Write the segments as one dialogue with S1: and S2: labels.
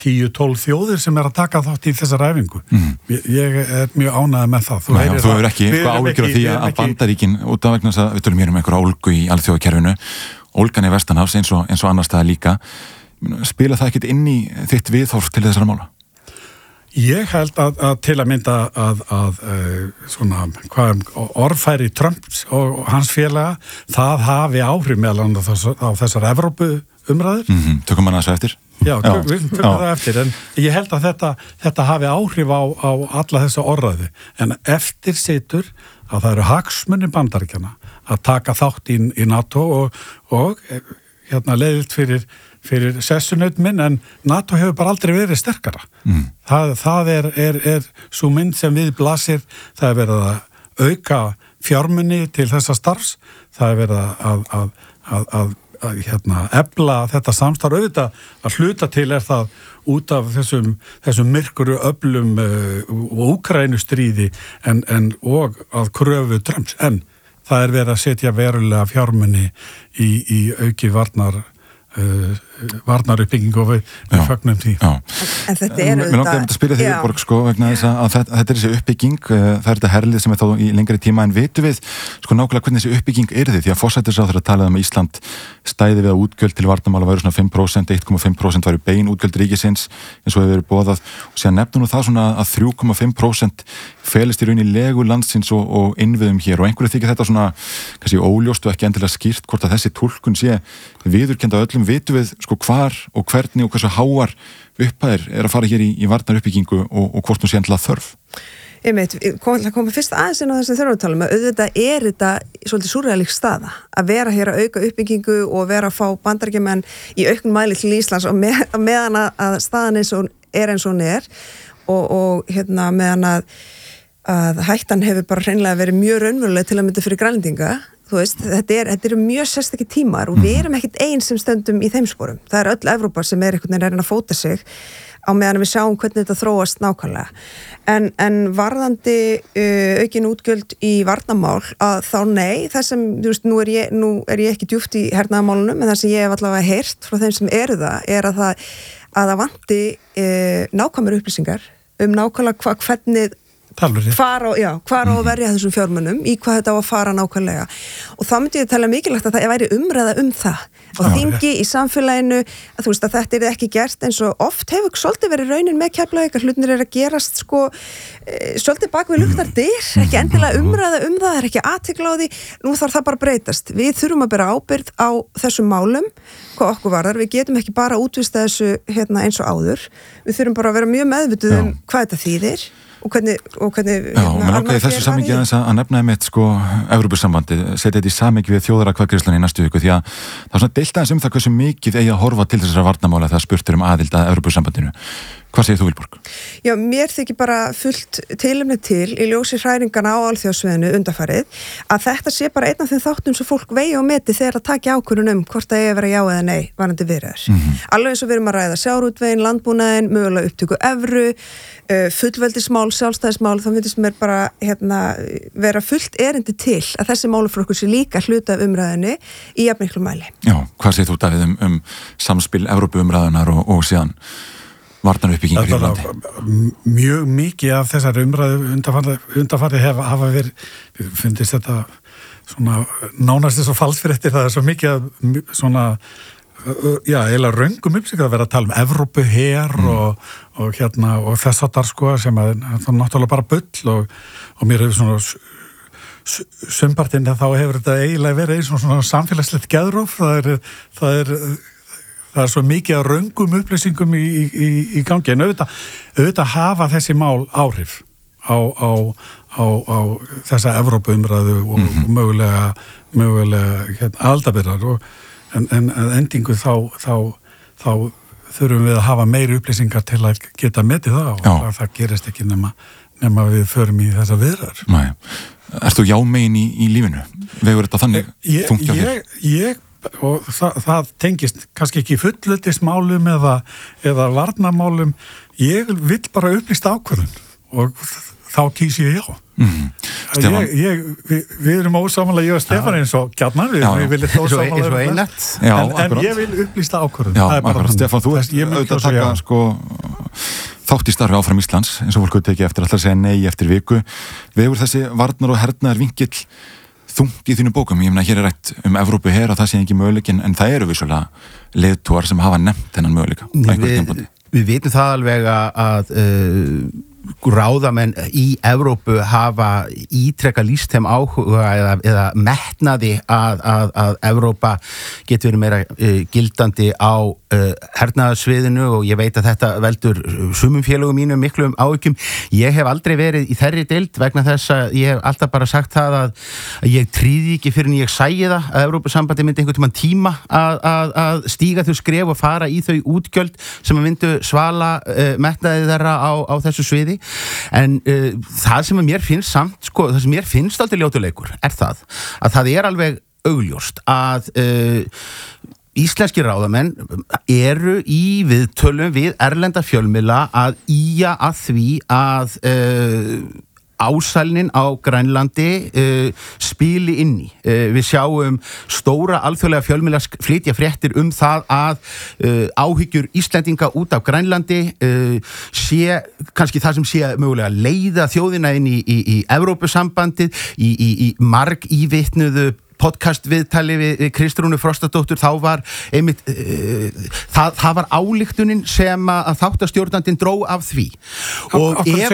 S1: 10-12 þjóðir sem að taka þátt í þessar æfingu. Ég mjög ánægður með það.
S2: Þú hefur ekki áhyggjur af því að Bandaríkin út af vegna þess að við tölum hér einhverja ólgu í alþjóðakerfinu, ólgan í vestanhafs eins og annars staðar líka. Spila það ekkert inn í þitt viðhorf til þessara mála?
S1: Ég held að til að mynda að svona orðfæri Trumps og hans félaga, það hafi áhrif meðal á þessar Evrópu umræður.
S2: Tökum hann þessu eftir?
S1: Já, við tökum það eftir, en ég held að þetta hafi áhrif á alla þessa orðræðu, en eftir situr að það eru hagsmunir Bandaríkjanna að taka þátt í NATO og leiðilt fyrir sessunaut minn, en NATO hefur bara aldrei verið sterkara. Það er svo mynd sem við blasir, það er verið að auka fjármuni til þessa starfs, það er verið að efla þetta samstarf, auðvitað að hluta til það út af þessum myrkuru öflum og Úkraínustríði en og að kröfu Trumps, en það er verið að setja verulega fjármuni í auki varnaruppbygging og við fögnum því.
S3: En þetta er
S2: Mér langaði að spyrja því Borg, vegna þess að þetta er þessi uppbygging, það er þetta herlið sem er þá í lengri tíma, en vitum við nákvæmlega hvernig þessi uppbygging er því að forsætisráðherra talaði að Ísland stæði við að útgjöld til varnarmála væru svona 5%, 1,5% væru bein útgjöld ríkisins eins og hefur verið boðað, og síðan nefnum það svona að 3,5% felist í raun í legu landsins og innviðum hér, og einhverju þykir þetta svona kannski óljóst og ekki endilega skýrt hvort að þessi túlkun sé viðurkennd af öllum. Vitum við hvar og hvernig og hversu háar upphæðir er að fara hér í varnaruppbyggingu og hvort hún sé endilega þörf?
S3: Komum fyrst aðeins inn á þess að þurfum að tala með, auðvitað er þetta svolítið súrrealísk staða að vera hér að auka uppbyggingu og vera að fá Bandaríkjamenn í auknum mæli til Íslands og meðan að staðan eins og hún er og meðan að hættan hefur bara hreinlega verið mjög raunveruleg til að mynda fyrir grænlendinga. Þú veist, þetta eru mjög sérstakir tímar og við erum ekkert einn sem stöndum í þeim sporum. Það er öll Evrópa sem er einhvern veginn að fóta sig á meðan við sjáum hvernig þetta þróast nákvæmlega. En varðandi aukin útgjöld í varnarmál, að þá nei, það sem, þú veist, nú er ég ekki djúpt í hernaðarmálunum, en það sem ég hef allavega heyrt frá þeim sem eru það, er að það vanti nákvæmur upplýsingar nákvæmlega hvernig hvar á að verja þessum fjármunum, í hvað þetta á að fara nákvæmlega, og þá myndi ég tala mikilvægt að það væri umræða það og þingi í samfélaginu að þú veist að þetta er ekki gert, eins og oft hefur svolítið verið raunin með Keflavík að hlutinir er að gerast svolítið bak við luktar dyr, ekki endilega umræða það er ekki athygli á því, nú þarf það bara breytast, við þurfum að bera ábyrgð á þessum málum, hvað okkur varðar, við getum ekki bara útvista þessu eins og áður, við þurfum bara að vera mjög meðvituð hvað þetta þýðir og hvernig
S2: mér langaði þessu samhengi aðeins að nefna einmitt Evrópusambandið, setja þetta í samhengi við þjóðaratkvæðagreiðsluna í næstu viku, því að það er svona deilt aðeins það hversu mikið eigi að horfa til þessara varnarmála þegar spurt aðild að Evrópusambandinu. Hvað segir þú, Vilborg? Já,
S3: mér þykir bara fullt tilefni til í ljósi hræringana á alþjóðasviðinu undanfarið að þetta sé bara einn af þeim þáttum sem fólk vegi og meti þegar að taka ákvörðun hvort það eigi að vera já eða nei varðandi viðræður. Alveg eins og við erum að ræða sjávarútveginn, landbúnaðinn, mögulega upptöku evru, fullveldismál, sjálfstæðismál, þá myndist mér bara vera fullt erindi til að þessi málaflokkur sé líka hluta af umræðinni í jafnmiklu mæli.
S2: Já, hvað segir þú, Davíð, samspil Evrópuumræðunar og síðan varnaruppbyggingur í landi?
S1: Mjög mikið af þessar umræðu undanfarið hafa verið, finnst þetta svona nánast þess að falsfréttir, það er svo mikið af svona eiginlega röngum upplýsingar að vera að tala um Evrópuher og þess að sem að það náttúrulega bara bull og mér hefur svona sumpartinn þá hefur þetta eiginlega verið eins og svona samfélagslegt geðróf, það er svo mikið af röngum upplýsingum í gangi, en auðvitað hafa þessi mál áhrif á þessa Evrópuumræðu og mögulega aldabyrðar en endingu þá þurfum við að hafa meiri upplýsingar til að geta metið það og það gerist ekki nema við förum í þessa viðræður.
S2: Nei. Ert þú jámegin í lífinu? Vegur þetta þannig þungt hjá þér?
S1: Ég og það tengist kannski ekki fullveldismálum eða varnarmálum, ég vil bara upplýsta ákvörðun og þá kýs ég já. Við erum ósammála, ég og Stefán eins og gjarnan, við viljum ósammála en ég vil upplýsta ákvörðun.
S2: Já, akkurat, Stefán, þú ert auðvitað að taka þátt í starfi áfram Íslands, eins og fólk tekið eftir, alltaf að segja nei eftir viku. Vegur þessi varnar og hernaðar vinkill þungt í þínu bókum? Ég meina, hér rætt Evrópu her og það sé ekki möguleikin, en það eru vissulega leiðtogar sem hafa nefnt þennan möguleika.
S4: Við vitum það alveg að ráðamenn í Evrópu hafa ítrekka lýst þeim áhuga eða metnaði að Evrópa getur verið meira gildandi á hernaðarsviðinu og ég veit að þetta veldur sumum félögum mínum miklum áhyggjum. Ég hef aldrei verið í þeirri deild vegna þess að ég hef alltaf bara sagt það að ég tríði ekki fyrir en ég sæi það að Evrópusambandi myndi einhvern tíma að stíga þau skref og fara í þau útgjöld sem myndu svala metnaði þeirra á þessu sviði. En það sem mér finnst samt, það sem mér finnst aldrei ljótuleikur það að það alveg augljóst að íslenskir ráðamenn eru í viðtölum við erlenda fjölmiðla að ýja að því að ásælnin á Grænlandi spili inn í. Við sjáum stóra alþjóðlega fjölmiðla flytja fréttir það að áhyggjur Íslendinga út af Grænlandi sé kannski það sem sé mögulega leiða þjóðina inn í Evrópusambandið, í marg ívitnuðu podcast viðtali við Kristrúnu Frostadóttur, þá var einmitt það var ályktunin sem að þáttastjórnandinn dró af því. Og ef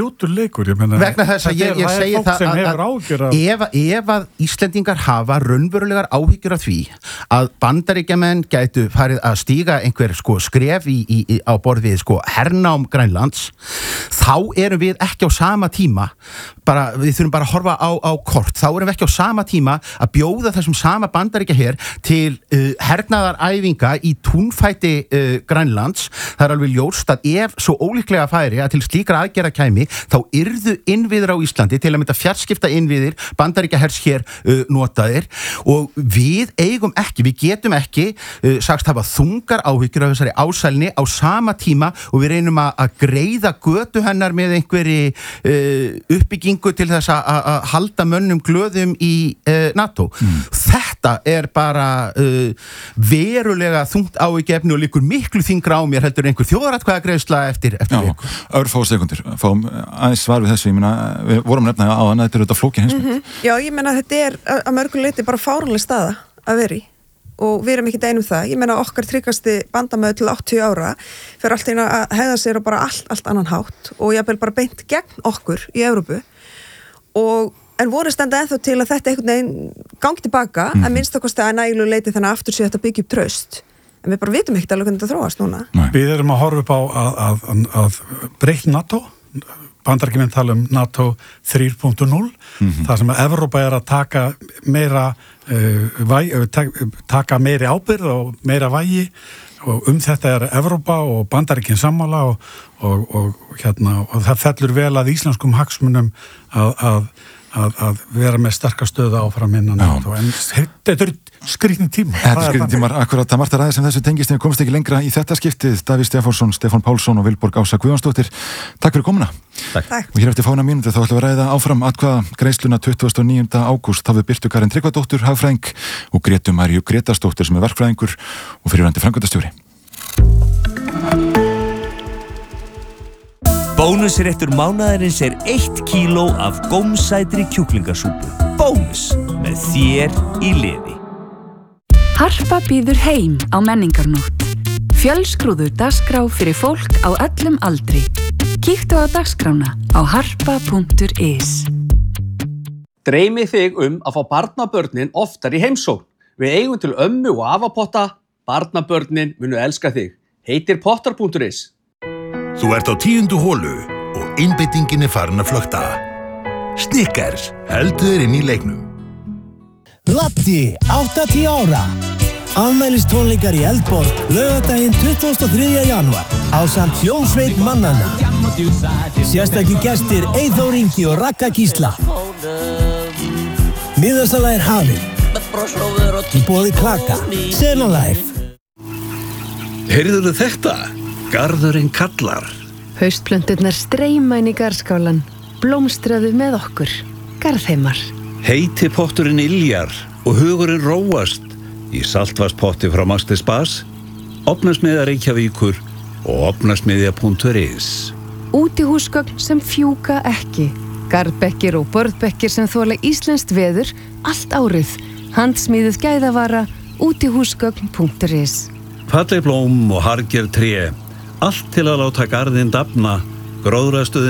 S4: vegna þess að ég segi það ef að Íslendingar hafa raunverulegar áhyggjur af því að Bandaríkjamenn gætu farið að stíga einhver skref á borð við hernám Grænlands, þá erum við ekki á sama tíma við þurfum bara að horfa á kort, þá erum við ekki á sama tíma að bjóða þessum sama Bandaríkjaher til hernaðaræfinga í túnfæti Grænlands. Það alveg ljóst að ef svo ólíklega færi að til slíkra aðgerða kæmi, þá yrðu innviðir á Íslandi til að mynda fjarskipta innviðir Bandaríkjahers hér notaðir og við getum ekki sagst hafa þungar áhyggjur af þessari ásælni á sama tíma og við reynum að greiða götu hennar með einhverri uppbyggingu til þess að halda mönnum glöðum í NATO. Þetta bara verulega þungt áhyggjefni og liggur miklu þyngra á mér heldur einhver þjóðaratkvæðagreiðsla eftir viku. Örfá sekundur, fáum aðeins svar við þessu, við vorum nefna á að þetta flókin heimsmynd. Já, ég meina þetta að mörgu leyti bara fáránleg staða að vera í og við erum ekki einum það. Ég meina okkar tryggasti bandamöð til 80 ára fyrir allt einu að hegða sér á bara allt annan hátt og jafnvel bara beint gegn okkur í Evrópu en voru standa ennþá til að þetta einhvern veginn gangi tilbaka að minnst okkar að nægilu leiti þannig að aftur sé þetta byggja upp traust en við bara vitum ekkert alveg hvernig þetta þróast núna. Við erum að horfa upp á að breytt NATO. Bandaríkjamenn tala NATO 3.0 þar sem að Evrópa að taka meira taka meiri ábyrgð og meira vægi og þetta Evrópa og Bandaríkin sammála og það fellur vel að íslenskum hagsmunum að vera með sterka stöðu áfram innan NATO en þetta skrýtnir tímar. Þetta skrýtnir tímar, akkurat það margt að ræða sem þessu tengist en við komumst ekki lengra í þetta skiptið. Davíð Stefánsson, Stefán Pálsson og Vilborg Ása Guðjónsdóttir. Takk fyrir komuna. Takk. Og hér eftir fána mínútu þá ætlum við að ræða áfram atkvæða greiðsluna 29. ágúst. Þá við Birtu Karin Tryggvadóttur, hagfræðing og Grétu Maríu Grétarsdóttur sem verkfræðingur og fyrrverandi framkvæmdastjóri.
S5: Bónusréttur mánaðarins 1 kíló af gómsætri kjúklingasúpu. Bónus með þér í liði.
S6: Harpa býður heim á menningarnótt. Fjölskrúður dagskrá fyrir fólk á öllum aldri. Kíktu á dagskrána á harpa.is.
S7: Dreymi þig að fá barnabörnin oftar í heimsókn. Við eigum til ömmu og afapotta. Barnabörnin munu elska þig. Heitir pottar.is.
S8: Þú ert á 10. holu og einbeitingin farin að flökta. Snickers heldur þér inn í leiknum.
S9: Latti, 80 ára. Afmælistónleikar í Eldborg, laugardaginn 23. janúar ásamt hljómsveit mannanna. Sérstakir gestir Eyþór Ingi og Ragga Gísla. Miðasala hafin. Í boði Klaka, Sena Life.
S8: Heyrðuðu þetta? Garðurinn kallar.
S10: Haustplönturnar streyma inn í garðskálan.
S6: blómstraðu með okkur. Garðheimar.
S10: Heiti potturinn yljar og hugurinn róast í saltvarspotti frá Master Spas, Ofnasmiðja Reykjavíkur og ofnasmiðja.is.
S6: Útihúsgögn sem fjúka ekki. Garðbekkir og borðbekkir sem þola íslenskt veður allt árið. Handsmíðuð gæðavara, útihúsgögn.is.
S10: Falleg blóm og harðgerð tré, allt til að láta garðinn dafna, gróðrastuð